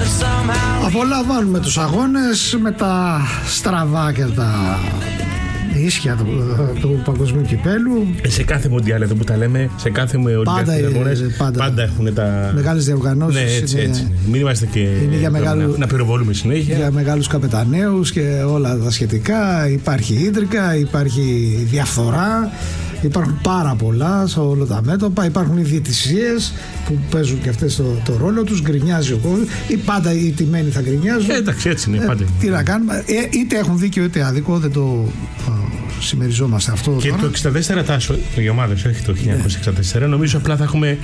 Απολαμβάνουμε τους αγώνες με τα στραβά και τα ίσια του παγκοσμίου κυπέλου. Σε κάθε μοντιάλ εδώ που τα λέμε, σε κάθε ολυμπιακούς αγώνες, πάντα έχουν τα μεγάλες διοργανώσεις. Ναι, έτσι. Μην είμαστε και να πυροβολούμε συνέχεια. Για μεγάλους καπεταναίους και όλα τα σχετικά. Υπάρχει ίντρικα, υπάρχει διαφθορά. Υπάρχουν πάρα πολλά σε όλα τα μέτωπα. Υπάρχουν οι διαιτησίες που παίζουν και αυτές το ρόλο τους. Γκρινιάζει ο κόσμος. Ή πάντα οι τιμένοι θα γκρινιάζουν. Εντάξει, έτσι είναι. Πάντα. Τι να κάνουμε. Είτε έχουν δίκιο είτε άδικο. Δεν το συμμεριζόμαστε αυτό. Και τώρα. το 64 τάσο, οι ομάδες, όχι το 1964, νομίζω απλά θα έχουμε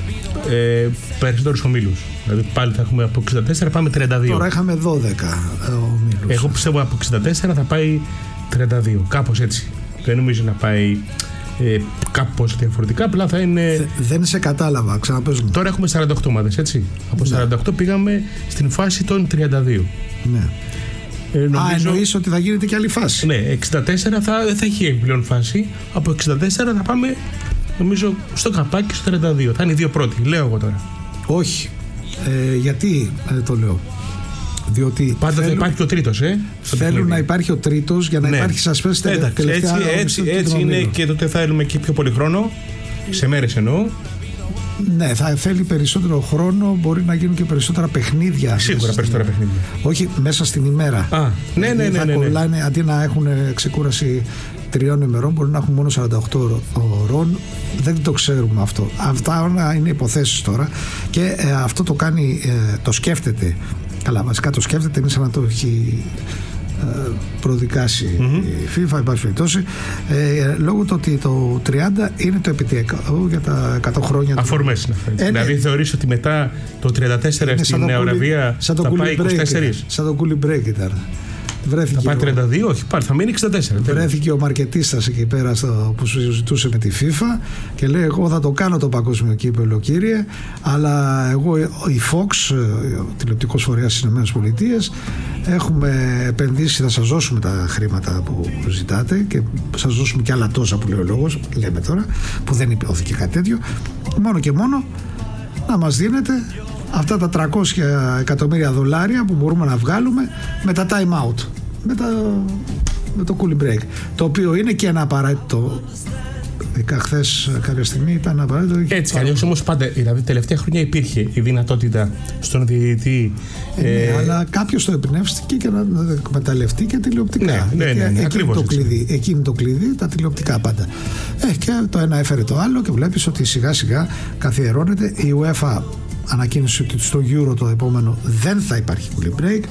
περισσότερους ομίλους. Δηλαδή πάλι θα έχουμε από 64 πάμε 32. Τώρα είχαμε 12 ομίλους. Εγώ πιστεύω από 64 θα πάει 32. Κάπως έτσι. Δεν νομίζω να πάει κάπως διαφορετικά, απλά θα είναι. Δεν σε κατάλαβα, ξαναπέζουμε. Τώρα έχουμε 48 ομάδες, έτσι. Από 48 πήγαμε στην φάση των 32. Ναι. Εννοείς ότι θα γίνεται και άλλη φάση. Ναι, 64 θα έχει επιπλέον φάση. Από 64 θα πάμε, νομίζω, στο καπάκι στο 32. Θα είναι οι δύο πρώτοι, λέω εγώ τώρα. Όχι. Γιατί το λέω. Διότι πάντα θα υπάρχει ο τρίτος, θέλουν να υπάρχει ο τρίτος για να υπάρχει σασπένς τελευταία. Έτσι είναι και τότε θα θέλουμε και πιο πολύ χρόνο. Σε μέρες εννοώ. Ναι, θα θέλει περισσότερο χρόνο, μπορεί να γίνουν και περισσότερα παιχνίδια. Σίγουρα περισσότερα παιχνίδια. Όχι μέσα στην ημέρα. Ναι. Κολλάνε, αντί να έχουν ξεκούραση 3 ημερών, μπορεί να έχουν μόνο 48 ώρων. Δεν το ξέρουμε αυτό. Αυτά όλα είναι υποθέσεις τώρα. Και αυτό το κάνει, το σκέφτεται. Καλά, βασικά το σκέφτεται, είναι σαν να το έχει προδικάσει η FIFA, εν πάση περιπτώσει, λόγω του ότι το 30 είναι το επιτυχιακό για τα 100 χρόνια. Αφορμές είναι αυτές. Δηλαδή θεωρείς ότι μετά το 34 στην Νεοραβία θα πάει 24. Σαν το cooling break ήταν. Θα πάει 32, όχι πάλι, θα μείνει 64. Βρέθηκε ο μαρκετίστας εκεί πέρα που συζητούσε με τη FIFA και λέει: εγώ θα το κάνω το παγκόσμιο κύπελλο, κύριε, αλλά εγώ, η Fox, τηλεοπτικός φορέας στις ΗΠΑ, έχουμε επενδύσει, θα σας δώσουμε τα χρήματα που ζητάτε και σας δώσουμε και άλλα τόσα που λέει ο λόγος, λέμε τώρα, που δεν υπόθηκε κάτι τέτοιο, μόνο και μόνο να μας δίνετε αυτά τα $300 εκατομμύρια που μπορούμε να βγάλουμε με τα time out, με το cooling break, το οποίο είναι και ένα απαραίτητο. Χθες κάποια στιγμή ήταν απαραίτητο. Έτσι κι αλλιώς όμως πάντα, δηλαδή τελευταία χρόνια υπήρχε η δυνατότητα στον διαιτητή. Αλλά κάποιος το εμπνεύστηκε και να εκμεταλλευτεί και τηλεοπτικά. Ναι, εκεί είναι το κλειδί, τα τηλεοπτικά πάντα. Και το ένα έφερε το άλλο και βλέπεις ότι σιγά σιγά καθιερώνεται. Η UEFA ανακοίνωσε ότι στο Euro το επόμενο δεν θα υπάρχει cooling break.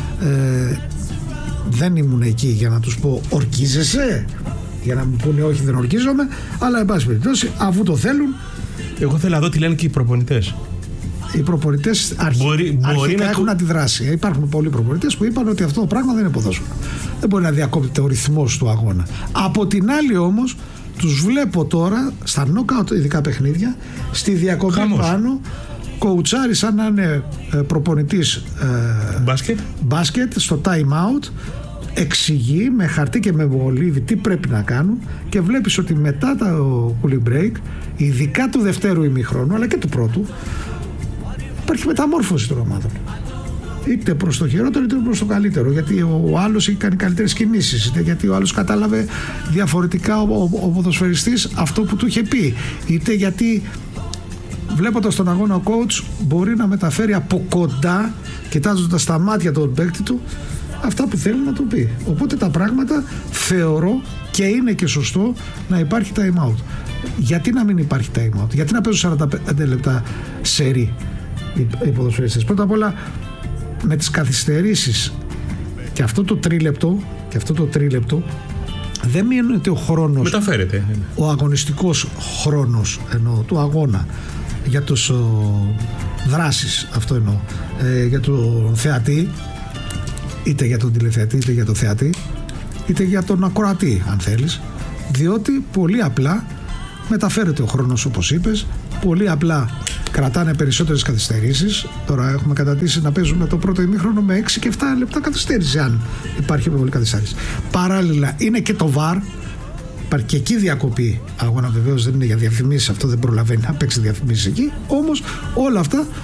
Δεν ήμουν εκεί για να τους πω ορκίζεσαι, για να μου πούνε όχι δεν ορκίζομαι, αλλά εν πάση περιπτώσει αφού το θέλουν. Εγώ θέλω να δω τι λένε και οι προπονητές. Οι προπονητές αρχικά έχουν αντιδράσει. Υπάρχουν πολλοί προπονητές που είπαν ότι αυτό το πράγμα δεν είναι ποδόσφαιρο. Δεν μπορεί να διακόπτεται ο ρυθμός του αγώνα. Από την άλλη όμως τους βλέπω τώρα στα knockout ειδικά παιχνίδια, στη διακοπή πάνω, κοουτσάρει σαν να είναι προπονητής μπάσκετ στο time out, εξηγεί με χαρτί και με μολύβι τι πρέπει να κάνουν και βλέπεις ότι μετά το cooling break, ειδικά του δευτέρου ημιχρόνου αλλά και του πρώτου, υπάρχει μεταμόρφωση των ομάδων, είτε προς το χειρότερο είτε προς το καλύτερο, γιατί ο άλλος έχει κάνει καλύτερες κινήσεις, είτε γιατί ο άλλος κατάλαβε διαφορετικά ο ποδοσφαιριστής αυτό που του είχε πει, είτε γιατί βλέποντας τον αγώνα ο coach μπορεί να μεταφέρει από κοντά, κοιτάζοντας στα μάτια του παίκτη του, αυτά που θέλει να του πει. Οπότε τα πράγματα θεωρώ και είναι και σωστό να υπάρχει time out. Γιατί να μην υπάρχει time out? Γιατί να παίζουν 45 λεπτά σερί οι ποδοσφαιριστές? Πρώτα απ' όλα με τις καθυστερήσεις και αυτό το τρίλεπτο δεν μείνεται ο χρόνος, μεταφέρεται. Ο αγωνιστικός χρόνος εννοώ, του αγώνα για τους δράσεις, αυτό εννοώ, για τον θεατή, είτε για τον τηλεθεατή είτε για τον θεατή είτε για τον ακροατή αν θέλεις, διότι πολύ απλά μεταφέρεται ο χρόνος όπως είπες, πολύ απλά κρατάνε περισσότερες καθυστερήσεις. Τώρα έχουμε κατατήσει να παίζουμε το πρώτο ημίχρονο με 6 και 7 λεπτά καθυστέρηση αν υπάρχει πολύ καθυστέρηση. Παράλληλα είναι και το VAR, υπάρχει και εκεί διακοπή αγώνα, βεβαίως δεν είναι για διαφημίσεις, αυτό δεν προλαβαίνει να παίξει διαφημίσεις εκεί, όμως όλα αυτά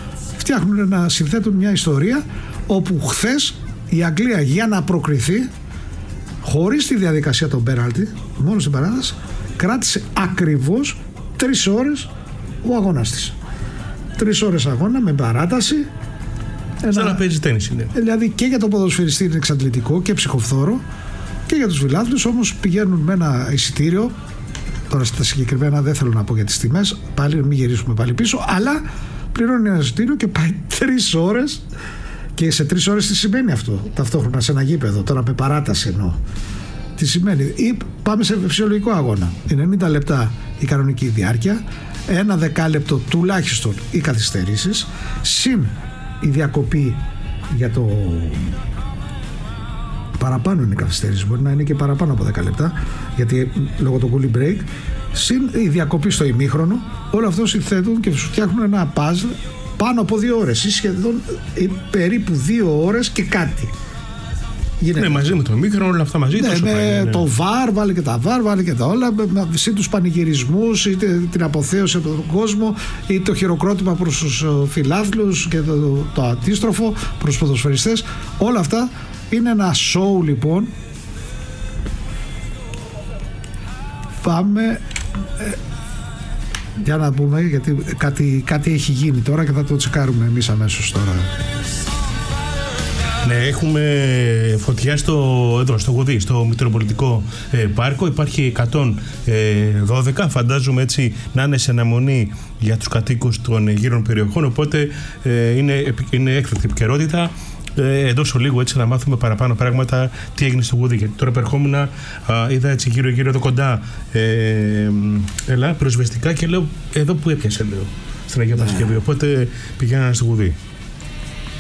συνθέτουν μια ιστορία όπου χθες η Αγγλία, για να προκριθεί χωρίς τη διαδικασία των πέναλτι, μόνο στην παράταση, κράτησε ακριβώς 3 ώρες ο αγώνας της. 3 ώρες αγώνα με παράταση. Σαν να παίζει τένις είναι. Δηλαδή και για τον ποδοσφαιριστή είναι εξαντλητικό και ψυχοφθόρο, και για τους φιλάθλους. Όμως πηγαίνουν με ένα εισιτήριο. Τώρα στα συγκεκριμένα δεν θέλω να πω για τις τιμές, πάλι μην γυρίσουμε πάλι πίσω, αλλά πληρώνει ένα εισιτήριο και πάει 3 ώρες. Και σε 3 ώρες τι σημαίνει αυτό ταυτόχρονα σε ένα γήπεδο, τώρα με παράταση εννοώ. Τι σημαίνει? Ή πάμε σε φυσιολογικό αγώνα. Είναι 90 λεπτά η κανονική διάρκεια, ένα δεκάλεπτο τουλάχιστον οι καθυστερήσεις, συν η διακοπή για το παραπάνω είναι η καθυστέρηση, μπορεί να είναι και παραπάνω από 10 λεπτά, γιατί λόγω του cooling break, συν η διακοπή στο ημίχρονο. Όλο αυτό συνθέτουν και σου φτιάχνουν ένα puzzle πάνω από 2 ώρες ή σχεδόν περίπου 2 ώρες και κάτι. Ναι, μαζί με το ημίχρονο, όλα αυτά μαζί. Ναι, το VAR, βάλε και τα VAR, βάλε και τα όλα, συν τους πανηγυρισμούς, είτε την αποθέωση από τον κόσμο, είτε το χειροκρότημα προς τους φιλάθλους και το αντίστροφο προς τους ποδοσφαιριστές. Όλα αυτά είναι ένα show, λοιπόν. Πάμε για να πούμε, γιατί κάτι έχει γίνει τώρα και θα το τσεκάρουμε εμείς αμέσως τώρα. Ναι, έχουμε φωτιά στο Γουδί, στο Μητροπολιτικό Πάρκο. Υπάρχει 112, φαντάζομαι έτσι να είναι σε αναμονή για τους κατοίκους των γύρων περιοχών, οπότε είναι έκτακτη επικαιρότητα. Εντός λίγο έτσι να μάθουμε παραπάνω πράγματα τι έγινε στο Γουδί. Γιατί τώρα περχόμουν, είδα έτσι γύρω εδώ κοντά πυροσβεστικά και λέω εδώ που έπιασε, λέω, στην Αγία Παρασκευή. Οπότε πηγαίνανε στο Γουδί.